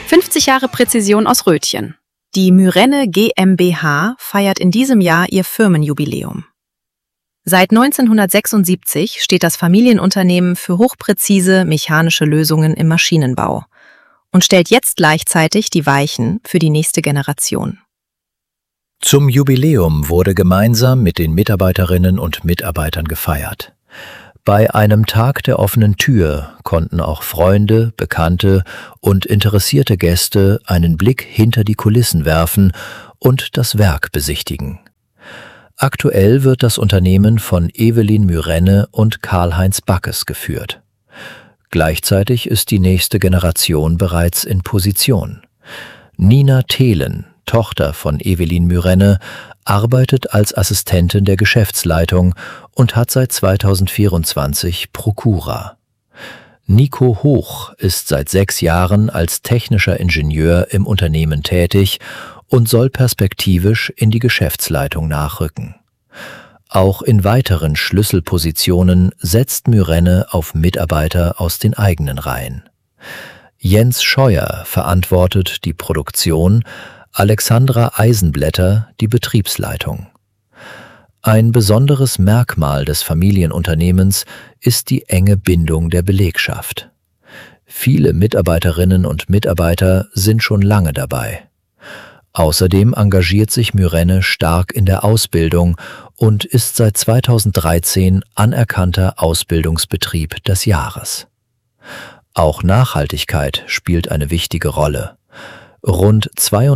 50 Jahre Präzision aus Rötchen. Die Myrenne GmbH feiert in diesem Jahr ihr Firmenjubiläum. Seit 1976 steht das Familienunternehmen für hochpräzise mechanische Lösungen im Maschinenbau und stellt jetzt gleichzeitig die Weichen für die nächste Generation. Zum Jubiläum wurde gemeinsam mit den Mitarbeiterinnen und Mitarbeitern gefeiert. Bei einem Tag der offenen Tür konnten auch Freunde, Bekannte und interessierte Gäste einen Blick hinter die Kulissen werfen und das Werk besichtigen. Aktuell wird das Unternehmen von Evelyn Myrenne und Karl-Heinz Backes geführt. Gleichzeitig ist die nächste Generation bereits in Position. Nina Thelen, Tochter von Evelyn Myrenne, arbeitet als Assistentin der Geschäftsleitung und hat seit 2024 Prokura. Nico Hoch ist seit 6 Jahren als technischer Ingenieur im Unternehmen tätig und soll perspektivisch in die Geschäftsleitung nachrücken. Auch in weiteren Schlüsselpositionen setzt Myrenne auf Mitarbeiter aus den eigenen Reihen. Jens Scheuer verantwortet die Produktion, Alexandra Eisenblätter die Betriebsleitung. Ein besonderes Merkmal des Familienunternehmens ist die enge Bindung der Belegschaft. Viele Mitarbeiterinnen und Mitarbeiter sind schon lange dabei. Außerdem engagiert sich Myrenne stark in der Ausbildung und ist seit 2013 anerkannter Ausbildungsbetrieb des Jahres. Auch Nachhaltigkeit spielt eine wichtige Rolle. Rund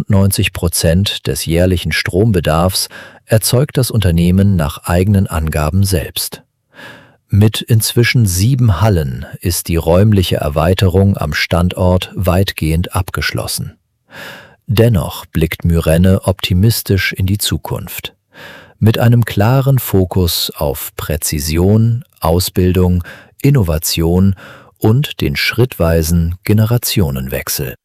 92% des jährlichen Strombedarfs erzeugt das Unternehmen nach eigenen Angaben selbst. Mit inzwischen 7 Hallen ist die räumliche Erweiterung am Standort weitgehend abgeschlossen. Dennoch blickt Myrenne optimistisch in die Zukunft. Mit einem klaren Fokus auf Präzision, Ausbildung, Innovation und den schrittweisen Generationenwechsel.